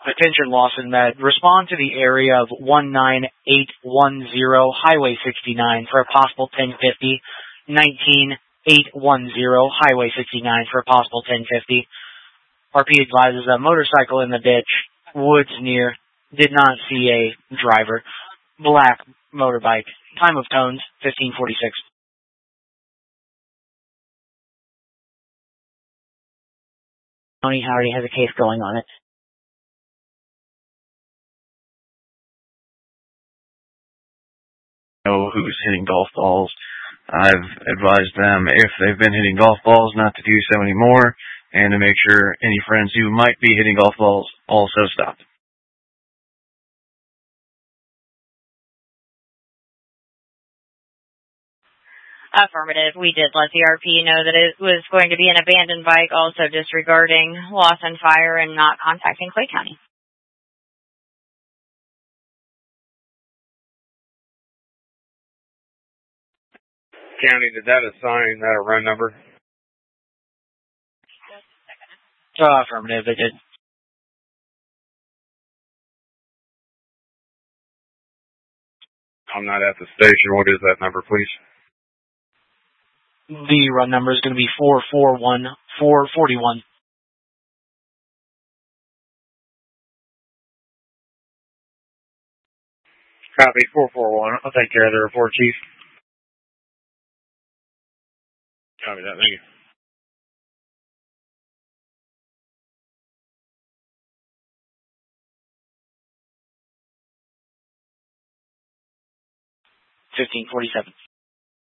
Attention Lawson Med. Respond to the area of 19810 Highway 69 for a possible 1050. 19810 Highway 69 for a possible 1050. RP advises a motorcycle in the ditch. Woods near. Did not see a driver. Black motorbike. Time of tones, 1546. County already has a case going on it. Know who's hitting golf balls. I've advised them if they've been hitting golf balls not to do so anymore, and to make sure any friends who might be hitting golf balls also stop. Affirmative. We did let the RP know that it was going to be an abandoned bike, also disregarding loss and fire and not contacting Clay County. County, did that assign that a run number? Affirmative, they did. I'm not at the station. What is that number, please? The run number is going to be 441441. Copy, 441. I'll take care of the report, Chief. Copy that, thank you. $15.47.